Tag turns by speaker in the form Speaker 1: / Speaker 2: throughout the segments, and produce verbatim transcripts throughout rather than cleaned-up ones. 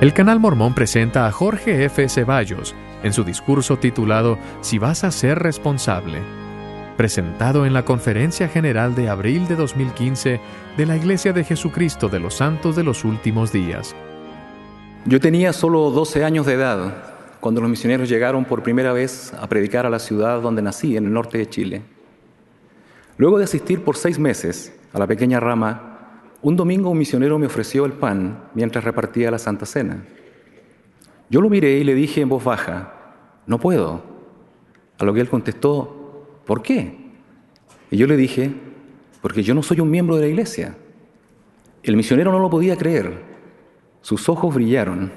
Speaker 1: El Canal Mormón presenta a Jorge F. Ceballos en su discurso titulado Si vas a ser responsable, presentado en la Conferencia General de abril de dos mil quince de la Iglesia de Jesucristo de los Santos de los Últimos Días.
Speaker 2: Yo tenía solo doce años de edad cuando los misioneros llegaron por primera vez a predicar a la ciudad donde nací, en el norte de Chile. Luego de asistir por seis meses a la pequeña rama, un domingo un misionero me ofreció el pan mientras repartía la Santa Cena. Yo lo miré y le dije en voz baja, «No puedo». A lo que él contestó, «¿Por qué?». Y yo le dije, «Porque yo no soy un miembro de la iglesia». El misionero no lo podía creer. Sus ojos brillaron.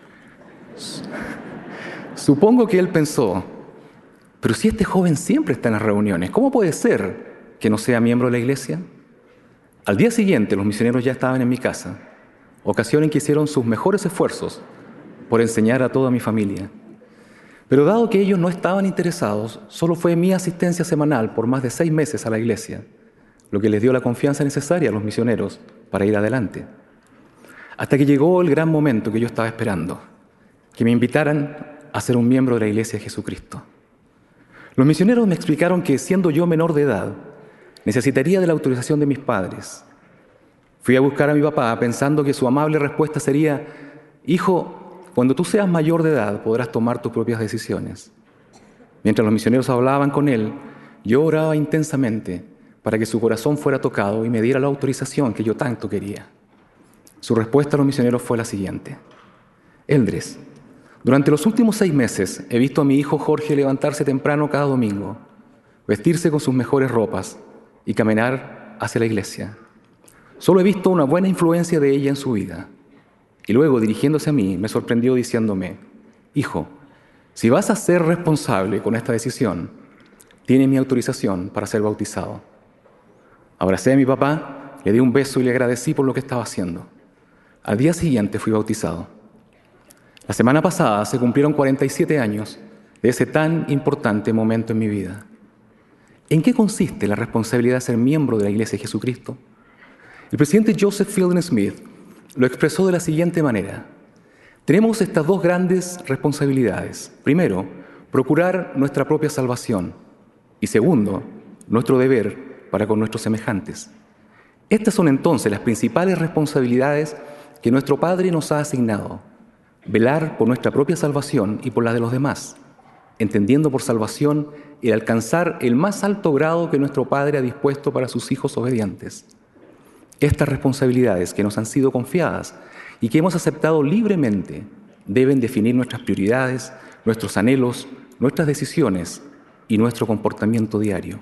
Speaker 2: Supongo que él pensó, «Pero si este joven siempre está en las reuniones, ¿cómo puede ser que no sea miembro de la iglesia?». Al día siguiente, los misioneros ya estaban en mi casa, ocasión en que hicieron sus mejores esfuerzos por enseñar a toda mi familia. Pero dado que ellos no estaban interesados, solo fue mi asistencia semanal por más de seis meses a la iglesia, lo que les dio la confianza necesaria a los misioneros para ir adelante. Hasta que llegó el gran momento que yo estaba esperando, que me invitaran a ser un miembro de la Iglesia de Jesucristo. Los misioneros me explicaron que, siendo yo menor de edad, necesitaría de la autorización de mis padres. Fui a buscar a mi papá pensando que su amable respuesta sería, «Hijo, cuando tú seas mayor de edad podrás tomar tus propias decisiones». Mientras los misioneros hablaban con él, yo oraba intensamente para que su corazón fuera tocado y me diera la autorización que yo tanto quería. Su respuesta a los misioneros fue la siguiente: «Eldres, durante los últimos seis meses he visto a mi hijo Jorge levantarse temprano cada domingo, vestirse con sus mejores ropas y caminar hacia la iglesia. Solo he visto una buena influencia de ella en su vida». Y luego, dirigiéndose a mí, me sorprendió diciéndome, «Hijo, si vas a ser responsable con esta decisión, tiene mi autorización para ser bautizado». Abracé a mi papá, le di un beso y le agradecí por lo que estaba haciendo. Al día siguiente fui bautizado. La semana pasada se cumplieron cuarenta y siete años de ese tan importante momento en mi vida. ¿En qué consiste la responsabilidad de ser miembro de la Iglesia de Jesucristo? El presidente Joseph Fielding Smith lo expresó de la siguiente manera: tenemos estas dos grandes responsabilidades. Primero, procurar nuestra propia salvación. Y segundo, nuestro deber para con nuestros semejantes. Estas son entonces las principales responsabilidades que nuestro Padre nos ha asignado: velar por nuestra propia salvación y por la de los demás, entendiendo por salvación el alcanzar el más alto grado que nuestro Padre ha dispuesto para sus hijos obedientes. Estas responsabilidades que nos han sido confiadas y que hemos aceptado libremente deben definir nuestras prioridades, nuestros anhelos, nuestras decisiones y nuestro comportamiento diario.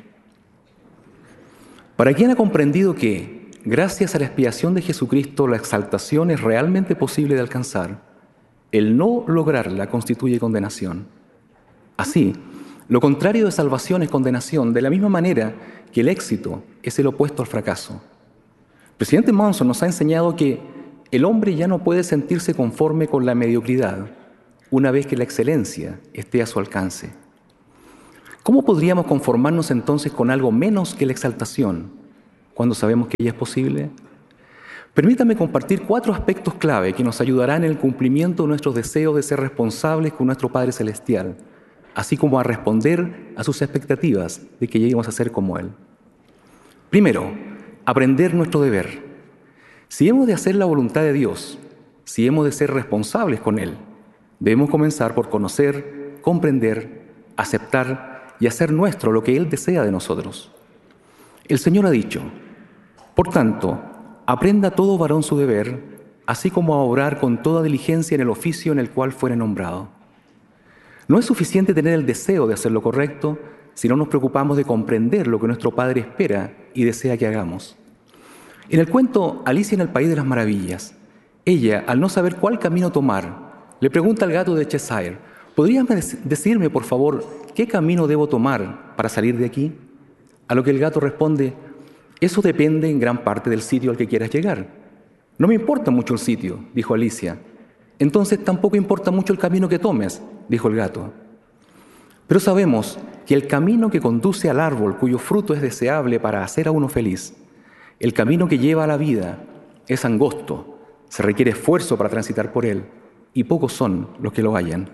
Speaker 2: Para quien ha comprendido que, gracias a la expiación de Jesucristo, la exaltación es realmente posible de alcanzar, el no lograrla constituye condenación. Así, lo contrario de salvación es condenación, de la misma manera que el éxito es el opuesto al fracaso. El presidente Monson nos ha enseñado que el hombre ya no puede sentirse conforme con la mediocridad una vez que la excelencia esté a su alcance. ¿Cómo podríamos conformarnos entonces con algo menos que la exaltación cuando sabemos que ella es posible? Permítame compartir cuatro aspectos clave que nos ayudarán en el cumplimiento de nuestros deseos de ser responsables con nuestro Padre Celestial, así como a responder a sus expectativas de que lleguemos a ser como Él. Primero, aprender nuestro deber. Si hemos de hacer la voluntad de Dios, si hemos de ser responsables con Él, debemos comenzar por conocer, comprender, aceptar y hacer nuestro lo que Él desea de nosotros. El Señor ha dicho, «Por tanto, aprenda todo varón su deber, así como a obrar con toda diligencia en el oficio en el cual fuere nombrado». No es suficiente tener el deseo de hacer lo correcto si no nos preocupamos de comprender lo que nuestro Padre espera y desea que hagamos. En el cuento Alicia en el País de las Maravillas, ella, al no saber cuál camino tomar, le pregunta al gato de Cheshire, ¿podrías decirme, por favor, qué camino debo tomar para salir de aquí? A lo que el gato responde, eso depende en gran parte del sitio al que quieras llegar. No me importa mucho el sitio, dijo Alicia. Entonces tampoco importa mucho el camino que tomes, dijo el gato. Pero sabemos que el camino que conduce al árbol cuyo fruto es deseable para hacer a uno feliz, el camino que lleva a la vida, es angosto, se requiere esfuerzo para transitar por él, y pocos son los que lo hallan.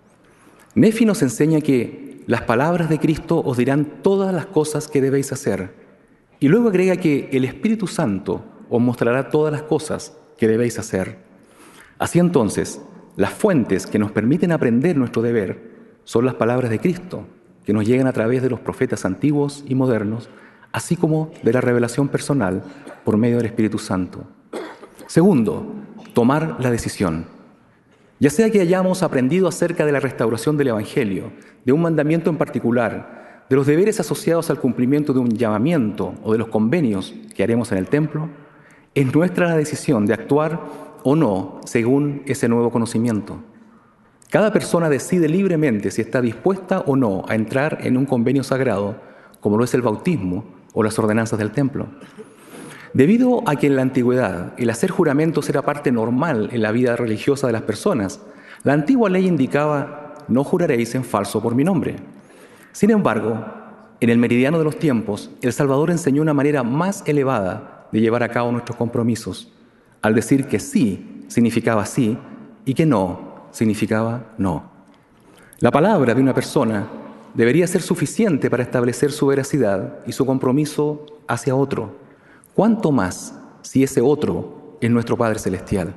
Speaker 2: Nefi nos enseña que las palabras de Cristo os dirán todas las cosas que debéis hacer, y luego agrega que el Espíritu Santo os mostrará todas las cosas que debéis hacer. Así entonces, las fuentes que nos permiten aprender nuestro deber son las palabras de Cristo, que nos llegan a través de los profetas antiguos y modernos, así como de la revelación personal por medio del Espíritu Santo. Segundo, tomar la decisión. Ya sea que hayamos aprendido acerca de la restauración del Evangelio, de un mandamiento en particular, de los deberes asociados al cumplimiento de un llamamiento o de los convenios que haremos en el templo, es nuestra la decisión de actuar o no según ese nuevo conocimiento. Cada persona decide libremente si está dispuesta o no a entrar en un convenio sagrado, como lo es el bautismo o las ordenanzas del templo. Debido a que en la antigüedad el hacer juramentos era parte normal en la vida religiosa de las personas, la antigua ley indicaba: no juraréis en falso por mi nombre. Sin embargo, en el meridiano de los tiempos, el Salvador enseñó una manera más elevada de llevar a cabo nuestros compromisos, al decir que sí significaba sí y que no significaba no. La palabra de una persona debería ser suficiente para establecer su veracidad y su compromiso hacia otro. ¿Cuánto más si ese otro es nuestro Padre Celestial?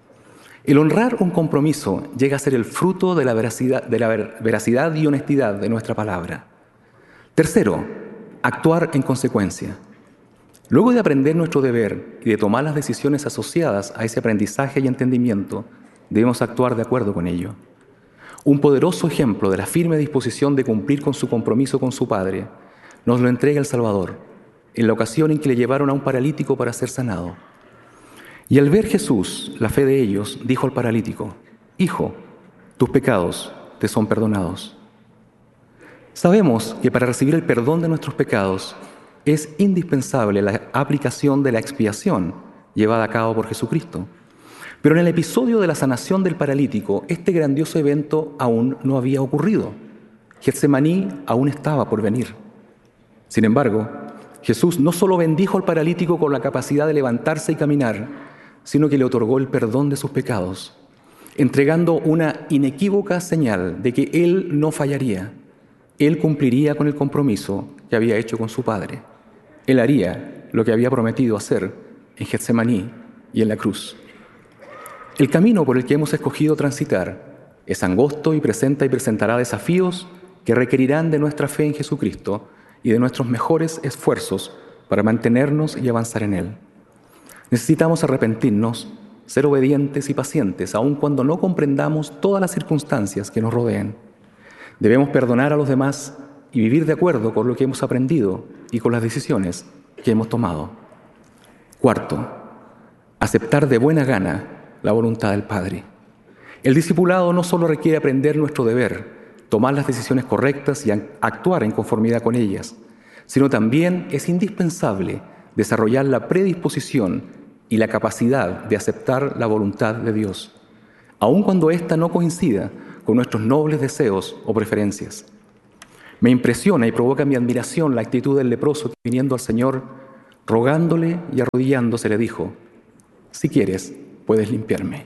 Speaker 2: El honrar un compromiso llega a ser el fruto de la veracidad, de la veracidad y honestidad de nuestra palabra. Tercero, actuar en consecuencia. Luego de aprender nuestro deber y de tomar las decisiones asociadas a ese aprendizaje y entendimiento, debemos actuar de acuerdo con ello. Un poderoso ejemplo de la firme disposición de cumplir con su compromiso con su Padre nos lo entrega el Salvador, en la ocasión en que le llevaron a un paralítico para ser sanado. Y al ver Jesús la fe de ellos, dijo al paralítico: Hijo, tus pecados te son perdonados. Sabemos que para recibir el perdón de nuestros pecados es indispensable la aplicación de la expiación llevada a cabo por Jesucristo. Pero en el episodio de la sanación del paralítico, este grandioso evento aún no había ocurrido. Getsemaní aún estaba por venir. Sin embargo, Jesús no solo bendijo al paralítico con la capacidad de levantarse y caminar, sino que le otorgó el perdón de sus pecados, entregando una inequívoca señal de que Él no fallaría. Él cumpliría con el compromiso que había hecho con su Padre. Él haría lo que había prometido hacer en Getsemaní y en la cruz. El camino por el que hemos escogido transitar es angosto y presenta y presentará desafíos que requerirán de nuestra fe en Jesucristo y de nuestros mejores esfuerzos para mantenernos y avanzar en Él. Necesitamos arrepentirnos, ser obedientes y pacientes, aun cuando no comprendamos todas las circunstancias que nos rodeen. Debemos perdonar a los demás y vivir de acuerdo con lo que hemos aprendido y con las decisiones que hemos tomado. Cuarto, aceptar de buena gana la voluntad del Padre. El discipulado no solo requiere aprender nuestro deber, tomar las decisiones correctas y actuar en conformidad con ellas, sino también es indispensable desarrollar la predisposición y la capacidad de aceptar la voluntad de Dios, aun cuando ésta no coincida con nuestros nobles deseos o preferencias. Me impresiona y provoca mi admiración la actitud del leproso que, viniendo al Señor, rogándole y arrodillándose, le dijo: si quieres, puedes limpiarme.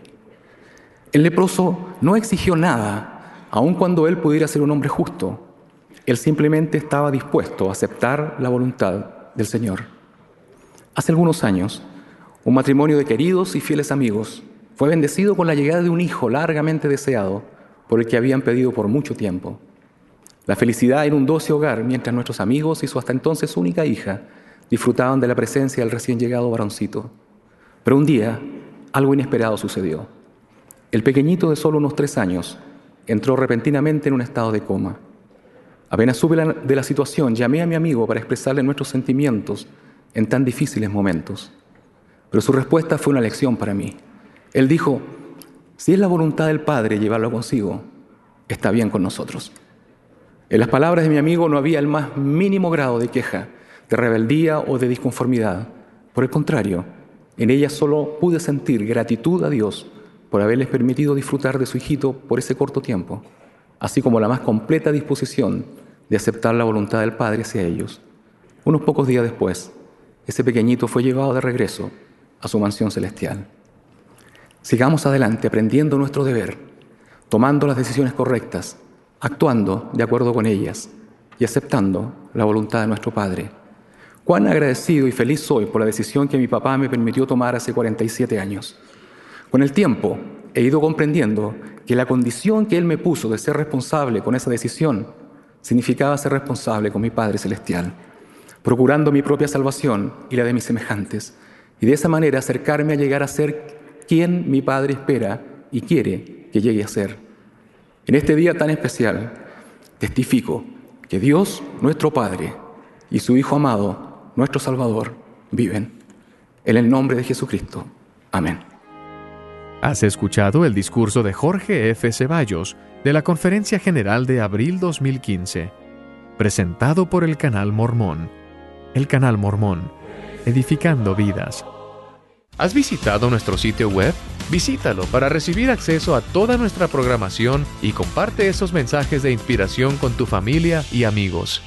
Speaker 2: El leproso no exigió nada, aun cuando él pudiera ser un hombre justo. Él simplemente estaba dispuesto a aceptar la voluntad del Señor. Hace algunos años, un matrimonio de queridos y fieles amigos fue bendecido con la llegada de un hijo largamente deseado por el que habían pedido por mucho tiempo. La felicidad inundó ese hogar mientras nuestros amigos y su hasta entonces única hija disfrutaban de la presencia del recién llegado varoncito. Pero un día, algo inesperado sucedió. El pequeñito de solo unos tres años entró repentinamente en un estado de coma. Apenas supe la, de la situación, llamé a mi amigo para expresarle nuestros sentimientos en tan difíciles momentos. Pero su respuesta fue una lección para mí. Él dijo: si es la voluntad del Padre llevarlo consigo, está bien con nosotros. En las palabras de mi amigo no había el más mínimo grado de queja, de rebeldía o de disconformidad. Por el contrario, en ella solo pude sentir gratitud a Dios por haberles permitido disfrutar de su hijito por ese corto tiempo, así como la más completa disposición de aceptar la voluntad del Padre hacia ellos. Unos pocos días después, ese pequeñito fue llevado de regreso a su mansión celestial. Sigamos adelante aprendiendo nuestro deber, tomando las decisiones correctas, actuando de acuerdo con ellas y aceptando la voluntad de nuestro Padre. Cuán agradecido y feliz soy por la decisión que mi papá me permitió tomar hace cuarenta y siete años. Con el tiempo he ido comprendiendo que la condición que Él me puso de ser responsable con esa decisión significaba ser responsable con mi Padre Celestial, procurando mi propia salvación y la de mis semejantes, y de esa manera acercarme a llegar a ser quien mi Padre espera y quiere que llegue a ser. En este día tan especial, testifico que Dios, nuestro Padre, y su Hijo amado, nuestro Salvador, viven. En el nombre de Jesucristo. Amén.
Speaker 1: Has escuchado el discurso de Jorge F. Ceballos de la Conferencia General de abril dos mil quince, presentado por el Canal Mormón. El Canal Mormón, edificando vidas. ¿Has visitado nuestro sitio web? Visítalo para recibir acceso a toda nuestra programación y comparte esos mensajes de inspiración con tu familia y amigos.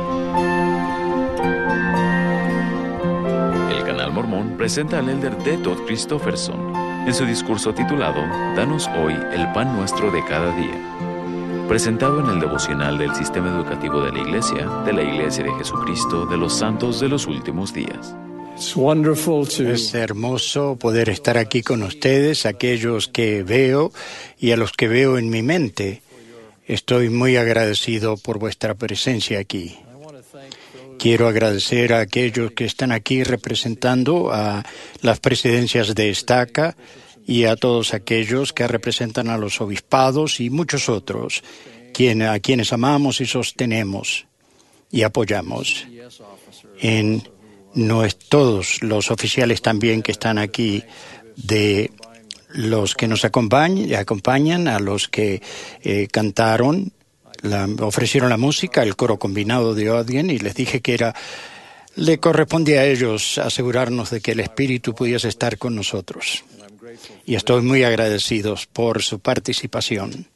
Speaker 3: El Canal Mormón presenta al elder D. Todd Christofferson en su discurso titulado Danos hoy el pan nuestro de cada día, presentado en el devocional del Sistema Educativo de la Iglesia, de la Iglesia de Jesucristo de los Santos de los Últimos Días.
Speaker 4: Es hermoso poder estar aquí con ustedes, aquellos que veo y a los que veo en mi mente. Estoy muy agradecido por vuestra presencia aquí. Quiero agradecer a aquellos que están aquí representando a las presidencias de Estaca y a todos aquellos que representan a los obispados y muchos otros, quien, a quienes amamos y sostenemos y apoyamos. En No es todos los oficiales también que están aquí, de los que nos acompañan, acompañan a los que eh, cantaron, la, ofrecieron la música, el coro combinado de Odien, y les dije que era, le correspondía a ellos asegurarnos de que el Espíritu pudiese estar con nosotros. Y estoy muy agradecido por su participación.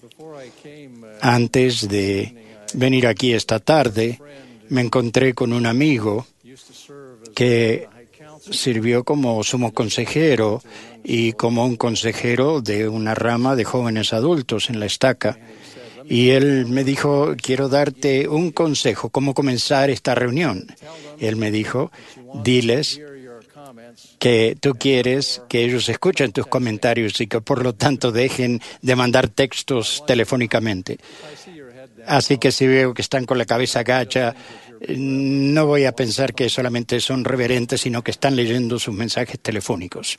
Speaker 4: Antes de venir aquí esta tarde, me encontré con un amigo que sirvió como sumo consejero y como un consejero de una rama de jóvenes adultos en la Estaca. Y él me dijo, quiero darte un consejo, cómo comenzar esta reunión. Él me dijo, diles que tú quieres que ellos escuchen tus comentarios y que por lo tanto dejen de mandar textos telefónicamente. Así que si veo que están con la cabeza gacha, no voy a pensar que solamente son reverentes, sino que están leyendo sus mensajes telefónicos.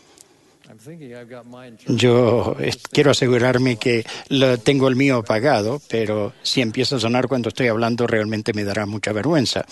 Speaker 4: Yo quiero asegurarme que lo, tengo el mío apagado, pero si empieza a sonar cuando estoy hablando, realmente me dará mucha vergüenza.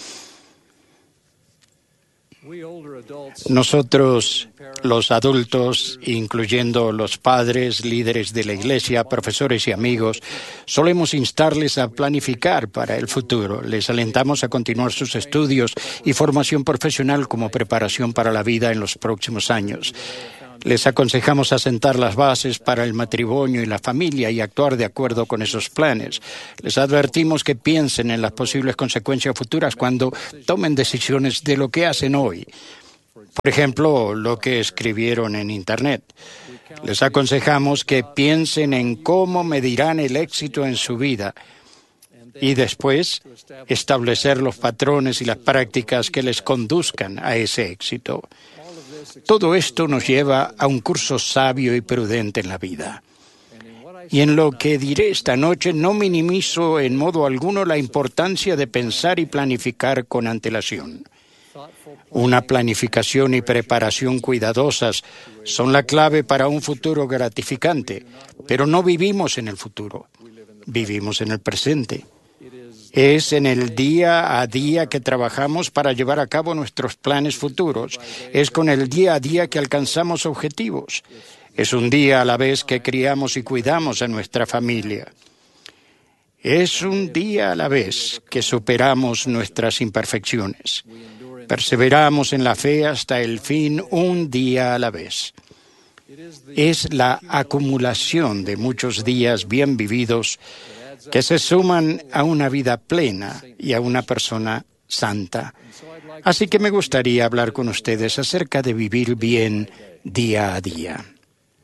Speaker 4: Nosotros, los adultos, incluyendo los padres, líderes de la iglesia, profesores y amigos, solemos instarles a planificar para el futuro. Les alentamos a continuar sus estudios y formación profesional como preparación para la vida en los próximos años. Les aconsejamos asentar las bases para el matrimonio y la familia y actuar de acuerdo con esos planes. Les advertimos que piensen en las posibles consecuencias futuras cuando tomen decisiones de lo que hacen hoy. Por ejemplo, lo que escribieron en Internet. Les aconsejamos que piensen en cómo medirán el éxito en su vida y después establecer los patrones y las prácticas que les conduzcan a ese éxito. Todo esto nos lleva a un curso sabio y prudente en la vida. Y en lo que diré esta noche no minimizo en modo alguno la importancia de pensar y planificar con antelación. Una planificación y preparación cuidadosas son la clave para un futuro gratificante, pero no vivimos en el futuro, vivimos en el presente. Es en el día a día que trabajamos para llevar a cabo nuestros planes futuros. Es con el día a día que alcanzamos objetivos. Es un día a la vez que criamos y cuidamos a nuestra familia. Es un día a la vez que superamos nuestras imperfecciones. Perseveramos en la fe hasta el fin, un día a la vez. Es la acumulación de muchos días bien vividos que se suman a una vida plena y a una persona santa. Así que me gustaría hablar con ustedes acerca de vivir bien día a día.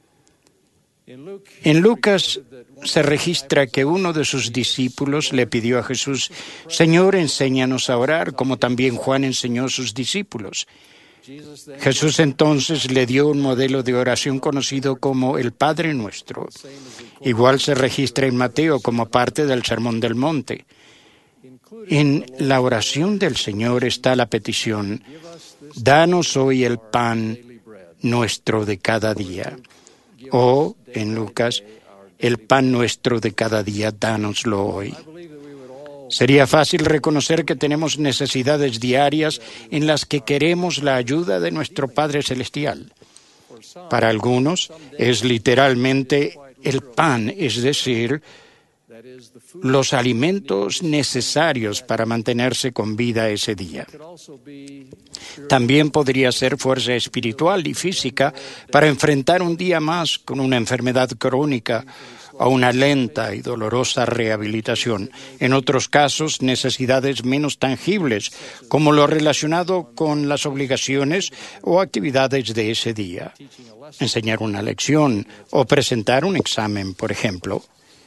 Speaker 4: En Lucas se registra que uno de sus discípulos le pidió a Jesús: Señor, enséñanos a orar, como también Juan enseñó a sus discípulos. Jesús entonces le dio un modelo de oración conocido como el Padre Nuestro. Igual se registra en Mateo como parte del Sermón del Monte. En la oración del Señor está la petición: danos hoy el pan nuestro de cada día. O, en Lucas, el pan nuestro de cada día, dánoslo hoy. Sería fácil reconocer que tenemos necesidades diarias en las que queremos la ayuda de nuestro Padre Celestial. Para algunos es literalmente el pan, es decir, los alimentos necesarios para mantenerse con vida ese día. También podría ser fuerza espiritual y física para enfrentar un día más con una enfermedad crónica o una lenta y dolorosa rehabilitación. En otros casos, necesidades menos tangibles, como lo relacionado con las obligaciones o actividades de ese día. Enseñar una lección o presentar un examen, por ejemplo.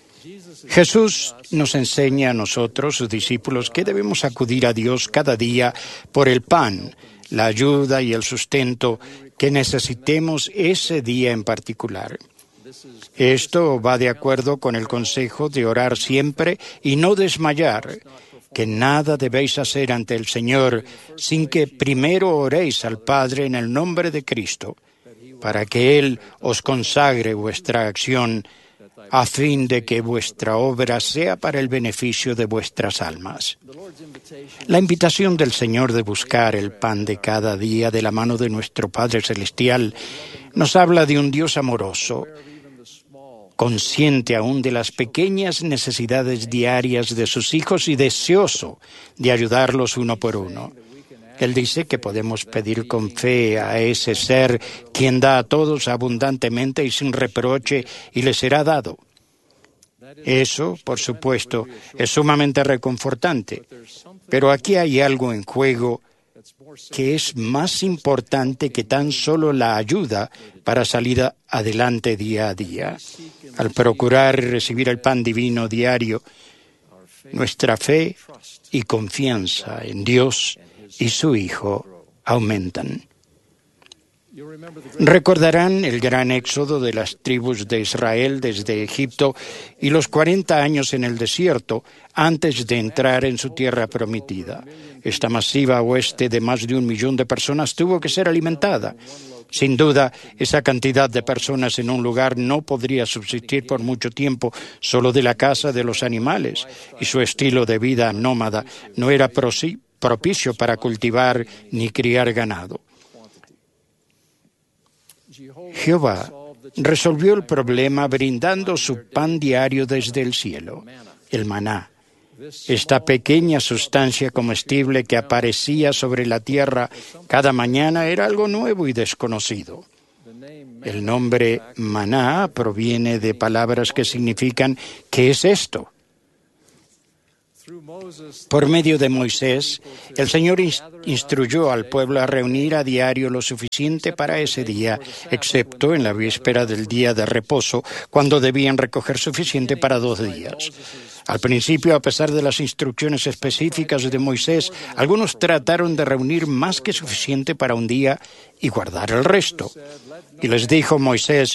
Speaker 4: Jesús nos enseña a nosotros, sus discípulos, que debemos acudir a Dios cada día por el pan, la ayuda y el sustento que necesitemos ese día en particular. Esto va de acuerdo con el consejo de orar siempre y no desmayar, que nada debéis hacer ante el Señor sin que primero oréis al Padre en el nombre de Cristo, para que Él os consagre vuestra acción, a fin de que vuestra obra sea para el beneficio de vuestras almas. La invitación del Señor de buscar el pan de cada día de la mano de nuestro Padre Celestial nos habla de un Dios amoroso, consciente aún de las pequeñas necesidades diarias de sus hijos y deseoso de ayudarlos uno por uno. Él dice que podemos pedir con fe a ese ser quien da a todos abundantemente y sin reproche, y le será dado. Eso, por supuesto, es sumamente reconfortante, pero aquí hay algo en juego que es más importante que tan solo la ayuda para salir adelante día a día. Al procurar recibir el pan divino diario, nuestra fe y confianza en Dios y su Hijo aumentan. Recordarán el gran éxodo de las tribus de Israel desde Egipto y los cuarenta años en el desierto antes de entrar en su tierra prometida. Esta masiva hueste de más de un millón de personas tuvo que ser alimentada. Sin duda, esa cantidad de personas en un lugar no podría subsistir por mucho tiempo solo de la caza de los animales, y su estilo de vida nómada no era propicio para cultivar ni criar ganado. Jehová resolvió el problema brindando su pan diario desde el cielo, el maná. Esta pequeña sustancia comestible que aparecía sobre la tierra cada mañana era algo nuevo y desconocido. El nombre maná proviene de palabras que significan ¿qué es esto? Por medio de Moisés, el Señor instruyó al pueblo a reunir a diario lo suficiente para ese día, excepto en la víspera del día de reposo, cuando debían recoger suficiente para dos días. Al principio, a pesar de las instrucciones específicas de Moisés, algunos trataron de reunir más que suficiente para un día y guardar el resto. Y les dijo Moisés: